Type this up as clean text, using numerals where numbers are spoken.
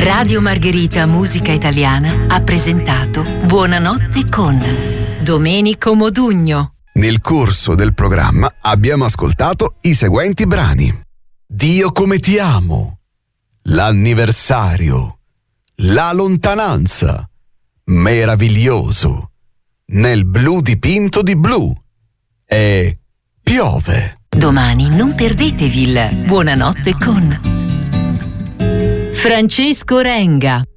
Radio Margherita Musica Italiana ha presentato Buonanotte con Domenico Modugno. Nel corso del programma abbiamo ascoltato i seguenti brani: Dio come ti amo, L'anniversario, La lontananza, Meraviglioso, Nel blu dipinto di blu e Piove. Domani non perdetevi il Buonanotte con Francesco Renga.